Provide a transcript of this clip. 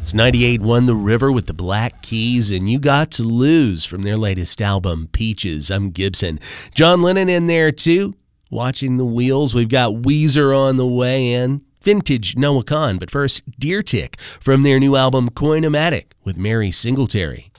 It's 98.1 The River with the Black Keys, and You Got to Lose from their latest album, Peaches. I'm Gibson. John Lennon in there, too. Watching the wheels. We've got Weezer on the way in. Vintage Noah Kahan. But first, Deer Tick from their new album, Coin-O-Matic with Mary Singletary.